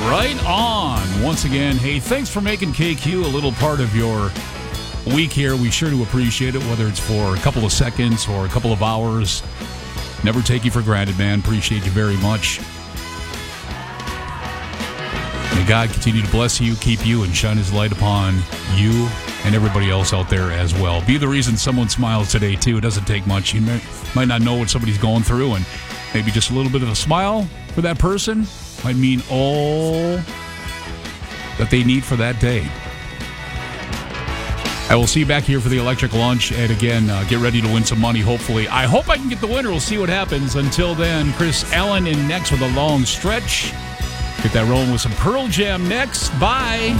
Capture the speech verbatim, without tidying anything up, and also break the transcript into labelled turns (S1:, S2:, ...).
S1: Right on. Once again, hey, thanks for making K Q a little part of your week here. We sure do appreciate it, whether it's for a couple of seconds or a couple of hours. Never take you for granted, man. Appreciate you very much. May God continue to bless you, keep you, and shine his light upon you and everybody else out there as well. Be the reason someone smiles today, too. It doesn't take much. You may, might not know what somebody's going through, and maybe just a little bit of a smile for that person might mean all that they need for that day. I will see you back here for the electric lunch. And again, uh, get ready to win some money, hopefully. I hope I can get the winner. We'll see what happens. Until then, Chris Allen in next with a long stretch. Get that rolling with some Pearl Jam next. Bye.